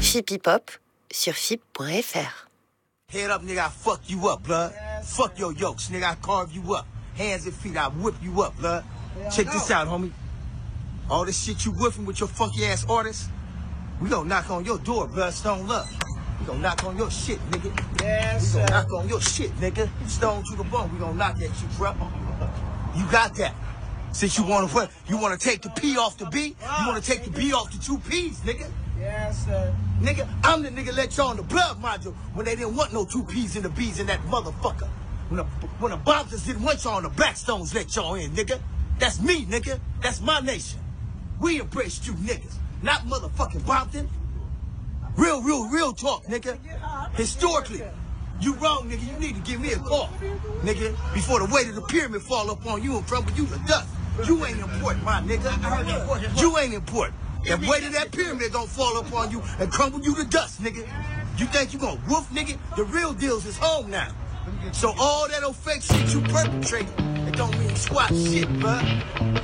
Fip Hip Hop sur fip.fr. Head up, nigga, I fuck you up, blood. Fuck your yokes, nigga, I carve you up. Hands and feet, I whip you up, blood. Check this out, homie. All this shit you whiffing with your funky ass artists, we gon' knock on your door, blood, Stone Love. We gon' knock on your shit, nigga. Yes, we gon' knock on your shit, nigga. Stone to the bone, we gon' knock at you, bro. You got that. Since you wanna take the P off the B, you wanna take the B off the two P's, nigga. Yes, sir. Nigga, I'm the nigga let y'all on the blood module when they didn't want no two P's and the B's in that motherfucker. When the Bobsters didn't want y'all on the Blackstones let y'all in, nigga. That's me, nigga. That's my nation. We embraced you niggas, not motherfucking Bompton. Real talk, nigga. Historically, you wrong, nigga. You need to give me a call, nigga, before the weight of the pyramid fall up on you and crumble you to dust. You ain't important, my nigga. You ain't important. The weight of that pyramid don't fall up on you and crumble you to dust, nigga. You think you gonna woof, nigga? The real deals is home now. So all that old fake shit you perpetrating, it don't mean squat shit, bruh.